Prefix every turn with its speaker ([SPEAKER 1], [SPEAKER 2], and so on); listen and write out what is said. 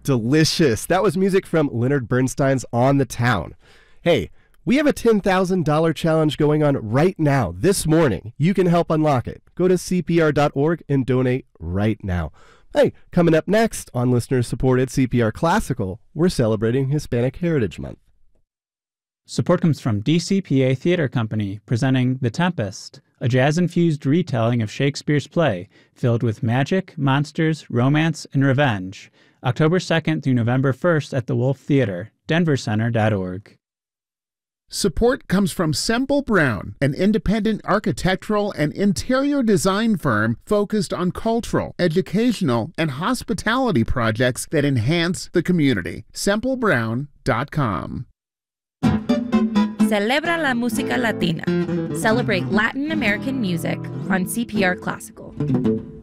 [SPEAKER 1] Delicious. That was music from Leonard Bernstein's On the Town. Hey, we have a $10,000 challenge going on right now, this morning. You can help unlock it. Go to CPR.org and donate right now. Hey, coming up next on listener-supported CPR Classical, we're celebrating Hispanic Heritage Month.
[SPEAKER 2] Support comes from DCPA Theater Company, presenting The Tempest, a jazz-infused retelling of Shakespeare's play, filled with magic, monsters, romance, and revenge. October 2nd through November 1st at the Wolf Theater, denvercenter.org.
[SPEAKER 3] Support comes from Semple Brown, an independent architectural and interior design firm focused on cultural, educational, and hospitality projects that enhance the community. SempleBrown.com.
[SPEAKER 4] Celebra la música latina. Celebrate Latin American music on CPR Classical.